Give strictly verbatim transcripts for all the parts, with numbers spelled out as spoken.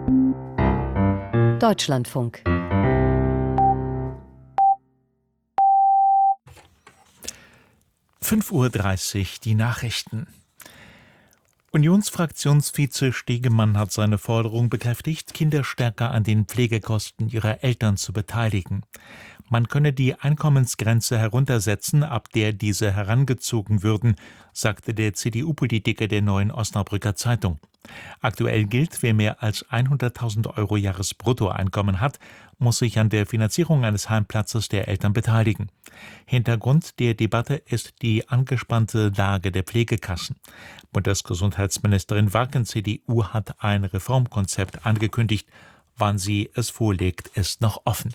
Deutschlandfunk. fünf Uhr dreißig, die Nachrichten. Unionsfraktionsvize Stegemann hat seine Forderung bekräftigt, Kinder stärker an den Pflegekosten ihrer Eltern zu beteiligen. Man könne die Einkommensgrenze heruntersetzen, ab der diese herangezogen würden, sagte der C D U-Politiker der Neuen Osnabrücker Zeitung. Aktuell gilt, wer mehr als hunderttausend Euro Jahresbruttoeinkommen hat, muss sich an der Finanzierung eines Heimplatzes der Eltern beteiligen. Hintergrund der Debatte ist die angespannte Lage der Pflegekassen. Bundesgesundheitsministerin Warken, C D U, hat ein Reformkonzept angekündigt. Wann sie es vorlegt, ist noch offen.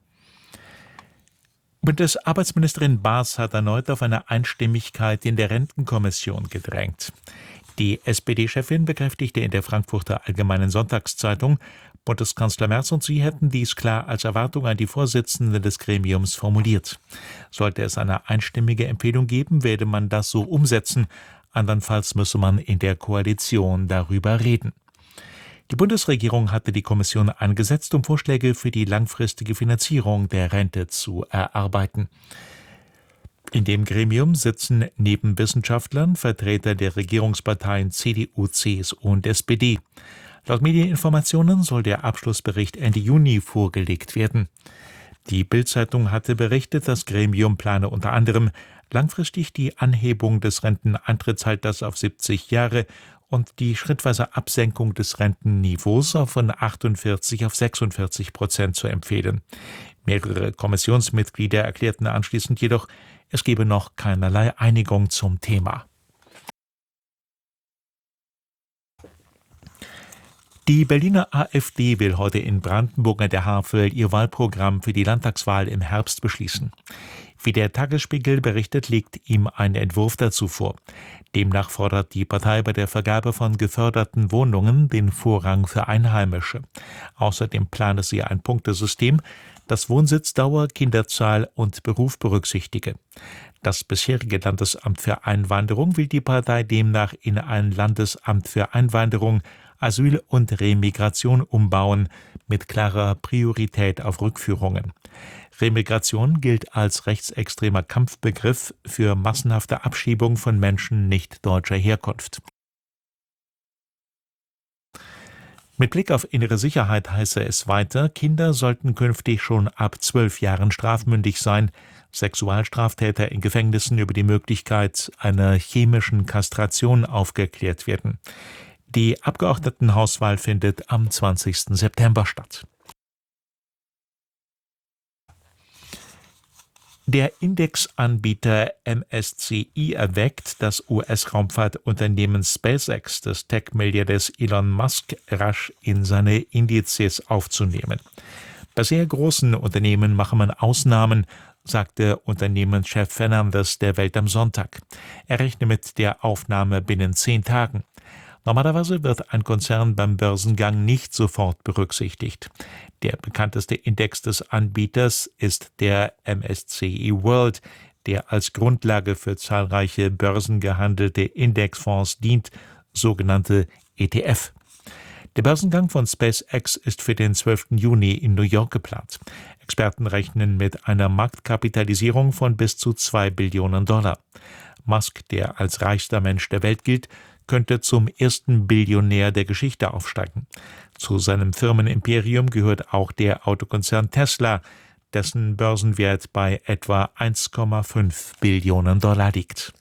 Bundesarbeitsministerin Baas hat erneut auf eine Einstimmigkeit in der Rentenkommission gedrängt. Die S P D-Chefin bekräftigte in der Frankfurter Allgemeinen Sonntagszeitung, Bundeskanzler Merz und sie hätten dies klar als Erwartung an die Vorsitzende des Gremiums formuliert. Sollte es eine einstimmige Empfehlung geben, werde man das so umsetzen. Andernfalls müsse man in der Koalition darüber reden. Die Bundesregierung hatte die Kommission eingesetzt, um Vorschläge für die langfristige Finanzierung der Rente zu erarbeiten. In dem Gremium sitzen neben Wissenschaftlern Vertreter der Regierungsparteien C D U, C S U und S P D. Laut Medieninformationen soll der Abschlussbericht Ende Juni vorgelegt werden. Die Bild-Zeitung hatte berichtet, das Gremium plane unter anderem langfristig die Anhebung des Renteneintrittsalters auf siebzig Jahre und die schrittweise Absenkung des Rentenniveaus von achtundvierzig auf sechsundvierzig Prozent zu empfehlen. Mehrere Kommissionsmitglieder erklärten anschließend jedoch, es gebe noch keinerlei Einigung zum Thema. Die Berliner AfD will heute in Brandenburg an der Havel ihr Wahlprogramm für die Landtagswahl im Herbst beschließen. Wie der Tagesspiegel berichtet, liegt ihm ein Entwurf dazu vor. Demnach fordert die Partei bei der Vergabe von geförderten Wohnungen den Vorrang für Einheimische. Außerdem plane sie ein Punktesystem, das Wohnsitzdauer, Kinderzahl und Beruf berücksichtige. Das bisherige Landesamt für Einwanderung will die Partei demnach in ein Landesamt für Einwanderung, Asyl und Remigration umbauen, mit klarer Priorität auf Rückführungen. Remigration gilt als rechtsextremer Kampfbegriff für massenhafte Abschiebung von Menschen nicht deutscher Herkunft. Mit Blick auf innere Sicherheit heiße es weiter, Kinder sollten künftig schon ab zwölf Jahren strafmündig sein. Sexualstraftäter in Gefängnissen über die Möglichkeit einer chemischen Kastration aufgeklärt werden. Die Abgeordnetenhauswahl findet am zwanzigsten September statt. Der Indexanbieter M S C I erweckt, das U S-Raumfahrtunternehmen SpaceX des Tech-Milliardärs Elon Musk rasch in seine Indizes aufzunehmen. Bei sehr großen Unternehmen mache man Ausnahmen, sagte Unternehmenschef Fernandes der Welt am Sonntag. Er rechne mit der Aufnahme binnen zehn Tagen. Normalerweise wird ein Konzern beim Börsengang nicht sofort berücksichtigt. Der bekannteste Index des Anbieters ist der M S C I World, der als Grundlage für zahlreiche börsengehandelte Indexfonds dient, sogenannte E T F. Der Börsengang von SpaceX ist für den zwölften Juni in New York geplant. Experten rechnen mit einer Marktkapitalisierung von bis zu zwei Billionen Dollar. Musk, der als reichster Mensch der Welt gilt, könnte zum ersten Billionär der Geschichte aufsteigen. Zu seinem Firmenimperium gehört auch der Autokonzern Tesla, dessen Börsenwert bei etwa eins Komma fünf Billionen Dollar liegt.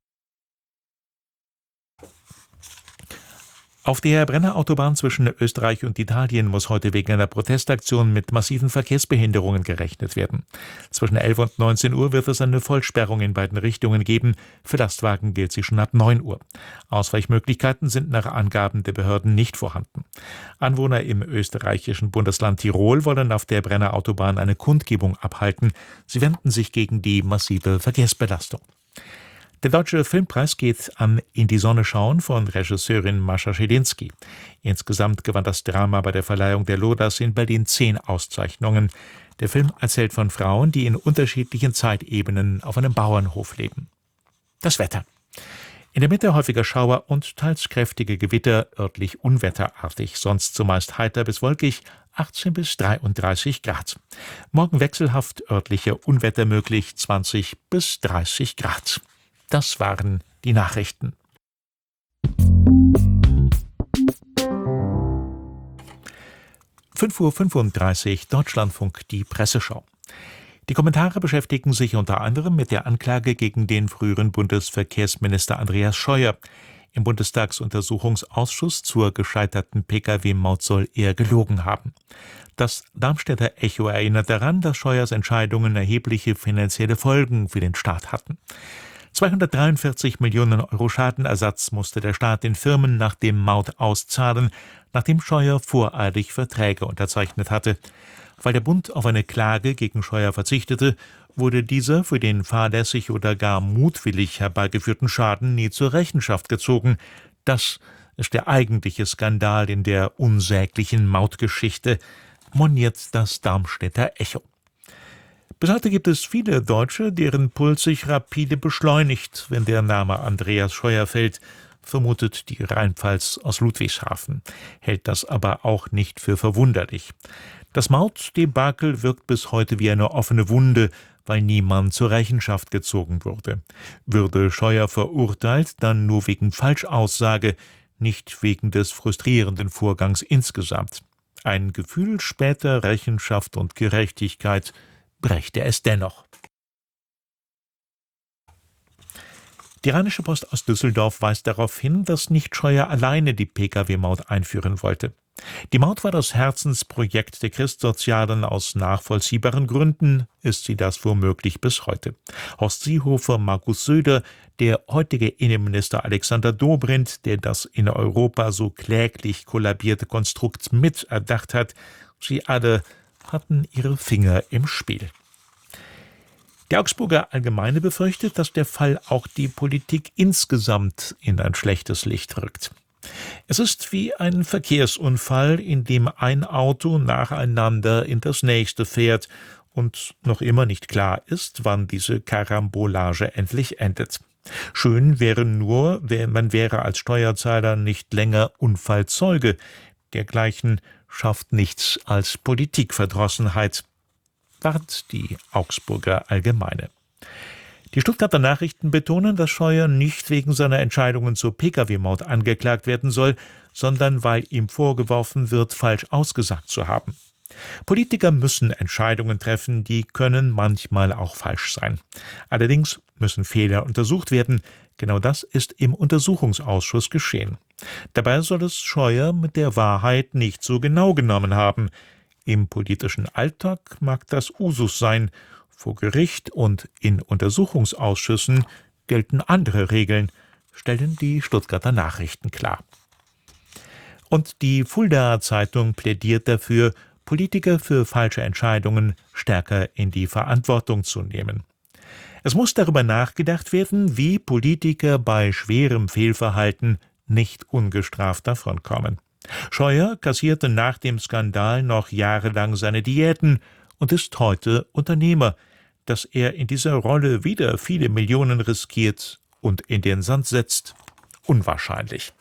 Auf der Brennerautobahn zwischen Österreich und Italien muss heute wegen einer Protestaktion mit massiven Verkehrsbehinderungen gerechnet werden. Zwischen elf und neunzehn Uhr wird es eine Vollsperrung in beiden Richtungen geben. Für Lastwagen gilt sie schon ab neun Uhr. Ausweichmöglichkeiten sind nach Angaben der Behörden nicht vorhanden. Anwohner im österreichischen Bundesland Tirol wollen auf der Brennerautobahn eine Kundgebung abhalten. Sie wenden sich gegen die massive Verkehrsbelastung. Der Deutsche Filmpreis geht an In die Sonne schauen von Regisseurin Mascha Schelinski. Insgesamt gewann das Drama bei der Verleihung der Lodas in Berlin zehn Auszeichnungen. Der Film erzählt von Frauen, die in unterschiedlichen Zeitebenen auf einem Bauernhof leben. Das Wetter. In der Mitte häufiger Schauer und teils kräftige Gewitter, örtlich unwetterartig, sonst zumeist heiter bis wolkig, achtzehn bis dreiunddreißig Grad. Morgen wechselhaft, örtliche Unwetter möglich, zwanzig bis dreißig Grad. Das waren die Nachrichten. fünf Uhr fünfunddreißig, Deutschlandfunk, die Presseschau. Die Kommentare beschäftigen sich unter anderem mit der Anklage gegen den früheren Bundesverkehrsminister Andreas Scheuer. Im Bundestagsuntersuchungsausschuss zur gescheiterten Pkw-Maut soll er gelogen haben. Das Darmstädter Echo erinnert daran, dass Scheuers Entscheidungen erhebliche finanzielle Folgen für den Staat hatten. zweihundertdreiundvierzig Millionen Euro Schadenersatz musste der Staat den Firmen nach dem Maut auszahlen, nachdem Scheuer voreilig Verträge unterzeichnet hatte. Weil der Bund auf eine Klage gegen Scheuer verzichtete, wurde dieser für den fahrlässig oder gar mutwillig herbeigeführten Schaden nie zur Rechenschaft gezogen. Das ist der eigentliche Skandal in der unsäglichen Mautgeschichte, moniert das Darmstädter Echo. Bis heute gibt es viele Deutsche, deren Puls sich rapide beschleunigt, wenn der Name Andreas Scheuer fällt, vermutet die Rheinpfalz aus Ludwigshafen, hält das aber auch nicht für verwunderlich. Das Mautdebakel wirkt bis heute wie eine offene Wunde, weil niemand zur Rechenschaft gezogen wurde. Würde Scheuer verurteilt, dann nur wegen Falschaussage, nicht wegen des frustrierenden Vorgangs insgesamt. Ein Gefühl später Rechenschaft und Gerechtigkeit brächte es dennoch. Die Rheinische Post aus Düsseldorf weist darauf hin, dass nicht Scheuer alleine die Pkw-Maut einführen wollte. Die Maut war das Herzensprojekt der Christsozialen. Aus nachvollziehbaren Gründen ist sie das womöglich bis heute. Horst Seehofer, Markus Söder, der heutige Innenminister Alexander Dobrindt, der das in Europa so kläglich kollabierte Konstrukt miterdacht hat, sie alle hatten ihre Finger im Spiel. Die Augsburger Allgemeine befürchtet, dass der Fall auch die Politik insgesamt in ein schlechtes Licht rückt. Es ist wie ein Verkehrsunfall, in dem ein Auto nacheinander in das nächste fährt und noch immer nicht klar ist, wann diese Karambolage endlich endet. Schön wäre nur, man wäre als Steuerzahler nicht länger Unfallzeuge. Dergleichen schafft nichts als Politikverdrossenheit, warnt die Augsburger Allgemeine. Die Stuttgarter Nachrichten betonen, dass Scheuer nicht wegen seiner Entscheidungen zur Pkw-Maut angeklagt werden soll, sondern weil ihm vorgeworfen wird, falsch ausgesagt zu haben. Politiker müssen Entscheidungen treffen, die können manchmal auch falsch sein. Allerdings müssen Fehler untersucht werden. Genau das ist im Untersuchungsausschuss geschehen. Dabei soll es Scheuer mit der Wahrheit nicht so genau genommen haben. Im politischen Alltag mag das Usus sein. Vor Gericht und in Untersuchungsausschüssen gelten andere Regeln, stellen die Stuttgarter Nachrichten klar. Und die Fuldaer Zeitung plädiert dafür, Politiker für falsche Entscheidungen stärker in die Verantwortung zu nehmen. Es muss darüber nachgedacht werden, wie Politiker bei schwerem Fehlverhalten nicht ungestraft davonkommen. Scheuer kassierte nach dem Skandal noch jahrelang seine Diäten und ist heute Unternehmer. Dass er in dieser Rolle wieder viele Millionen riskiert und in den Sand setzt, unwahrscheinlich.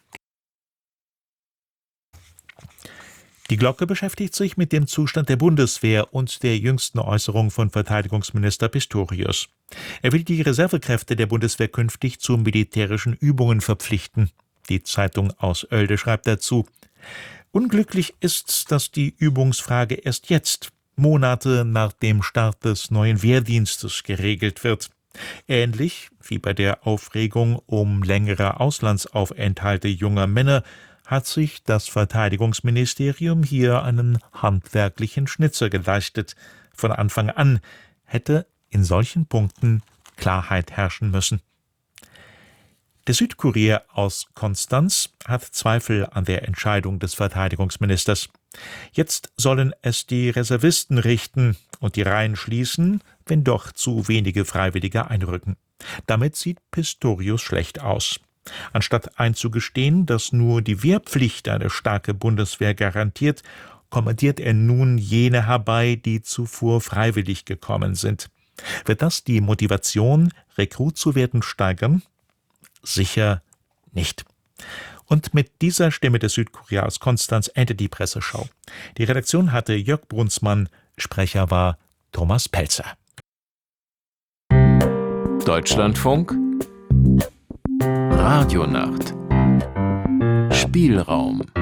Die Glocke beschäftigt sich mit dem Zustand der Bundeswehr und der jüngsten Äußerung von Verteidigungsminister Pistorius. Er will die Reservekräfte der Bundeswehr künftig zu militärischen Übungen verpflichten. Die Zeitung aus Oelde schreibt dazu: Unglücklich ist, dass die Übungsfrage erst jetzt, Monate nach dem Start des neuen Wehrdienstes, geregelt wird. Ähnlich wie bei der Aufregung um längere Auslandsaufenthalte junger Männer hat sich das Verteidigungsministerium hier einen handwerklichen Schnitzer geleistet. Von Anfang an hätte in solchen Punkten Klarheit herrschen müssen. Der Südkurier aus Konstanz hat Zweifel an der Entscheidung des Verteidigungsministers. Jetzt sollen es die Reservisten richten und die Reihen schließen, wenn doch zu wenige Freiwillige einrücken. Damit sieht Pistorius schlecht aus. Anstatt einzugestehen, dass nur die Wehrpflicht eine starke Bundeswehr garantiert, kommandiert er nun jene herbei, die zuvor freiwillig gekommen sind. Wird das die Motivation, Rekrut zu werden, steigern? Sicher nicht. Und mit dieser Stimme des Südkurier aus Konstanz endet die Presseschau. Die Redaktion hatte Jörg Brunsmann, Sprecher war Thomas Pelzer. Deutschlandfunk Radionacht Spielraum